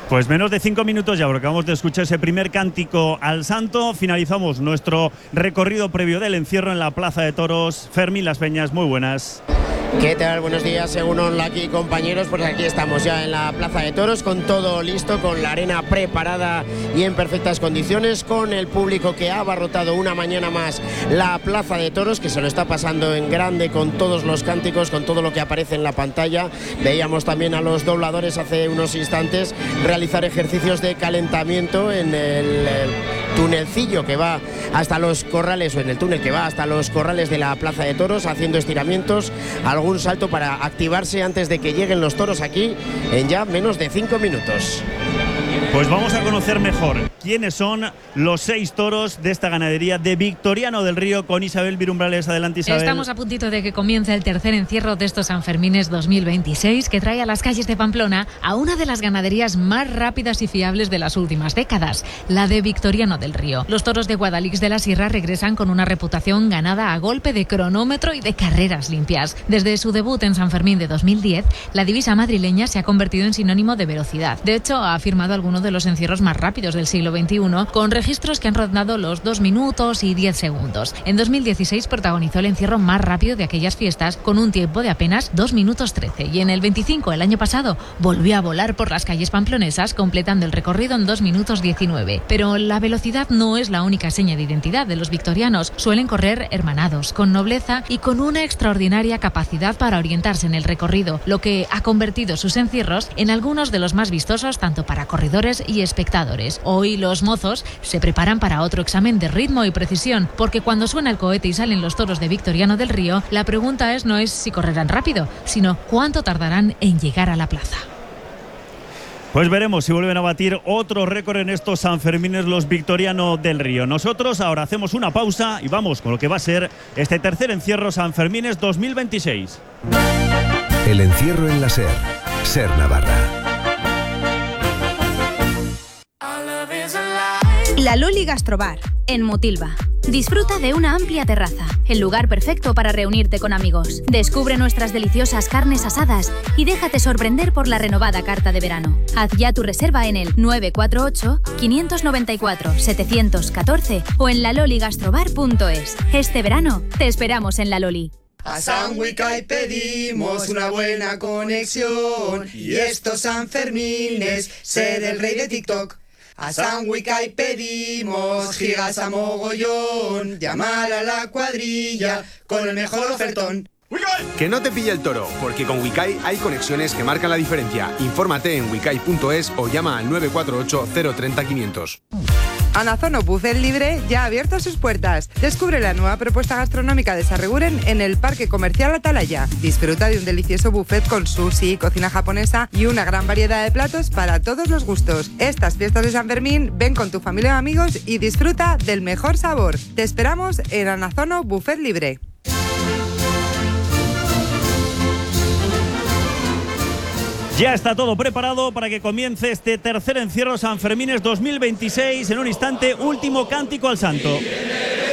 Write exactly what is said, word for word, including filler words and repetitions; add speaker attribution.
Speaker 1: Pues menos de cinco minutos ya, porque acabamos de escuchar ese primer cántico al santo. Finalizamos nuestro recorrido previo del encierro en la Plaza de Toros. Fermín Las Peñas, muy buenas.
Speaker 2: ¿Qué tal? Buenos días, según aquí compañeros, pues aquí estamos ya en la Plaza de Toros con todo listo, con la arena preparada y en perfectas condiciones, con el público que ha abarrotado una mañana más la Plaza de Toros, que se lo está pasando en grande con todos los cánticos, con todo lo que aparece en la pantalla. Veíamos también a los dobladores hace unos instantes realizar ejercicios de calentamiento en el, el tunelcillo que va hasta los corrales, o en el túnel que va hasta los corrales de la Plaza de Toros, haciendo estiramientos, algún salto para activarse antes de que lleguen los toros aquí en ya menos de cinco minutos.
Speaker 1: Pues vamos a conocer mejor quiénes son los seis toros de esta ganadería de Victoriano del Río con Isabel Virumbrales. Adelante, Isabel.
Speaker 3: Estamos a puntito de que comience el tercer encierro de estos Sanfermines dos mil veintiséis, que trae a las calles de Pamplona a una de las ganaderías más rápidas y fiables de las últimas décadas, la de Victoriano del Río. Los toros de Guadalix de la Sierra regresan con una reputación ganada a golpe de cronómetro y de carreras limpias. Desde su debut en San Fermín de dos mil diez, la divisa madrileña se ha convertido en sinónimo de velocidad. De hecho, ha firmado algunos de los encierros más rápidos del siglo veintiuno, con registros que han rondado los dos minutos y diez segundos. En dos mil dieciséis protagonizó el encierro más rápido de aquellas fiestas, con un tiempo de apenas dos minutos trece. Y en el veinticinco, el año pasado, volvió a volar por las calles pamplonesas, completando el recorrido en dos minutos diecinueve. Pero la velocidad no es la única seña de identidad de los victorianos. Suelen correr hermanados, con nobleza y con una extraordinaria capacidad para orientarse en el recorrido, lo que ha convertido sus encierros en algunos de los más vistosos tanto para corredores y espectadores. Hoy los mozos se preparan para otro examen de ritmo y precisión, porque cuando suena el cohete y salen los toros de Victoriano del Río, la pregunta es no es si correrán rápido, sino cuánto tardarán en llegar a la plaza.
Speaker 1: Pues veremos si vuelven a batir otro récord en estos Sanfermines los Victoriano del Río. Nosotros ahora hacemos una pausa y vamos con lo que va a ser este tercer encierro Sanfermines dos mil veintiséis.
Speaker 4: El encierro en la SER, SER Navarra.
Speaker 5: La Loli Gastrobar, en Motilva. Disfruta de una amplia terraza, el lugar perfecto para reunirte con amigos. Descubre nuestras deliciosas carnes asadas y déjate sorprender por la renovada carta de verano. Haz ya tu reserva en el nueve cuatro ocho, cinco nueve cuatro, siete uno cuatro o en la loli gastrobar punto es. Este verano te esperamos en La Loli.
Speaker 6: A San Wicay pedimos una buena conexión y estos Sanfermines ser el rey de TikTok. A San Wicay pedimos gigas a mogollón, llamar a la cuadrilla con el mejor ofertón.
Speaker 7: Que no te pille el toro, porque con Wicay hay conexiones que marcan la diferencia. Infórmate en wicay punto es o llama al nueve cuatro ocho, cero tres cero, quinientos.
Speaker 8: Anazono Buffet Libre ya ha abierto sus puertas. Descubre la nueva propuesta gastronómica de Sarreguren en el Parque Comercial Atalaya. Disfruta de un delicioso buffet con sushi, cocina japonesa y una gran variedad de platos para todos los gustos. Estas fiestas de San Fermín, ven con tu familia o amigos y disfruta del mejor sabor. Te esperamos en Anazono Buffet Libre.
Speaker 1: Ya está todo preparado para que comience este tercer encierro Sanfermines dos mil veintiséis. En un instante, último cántico al santo.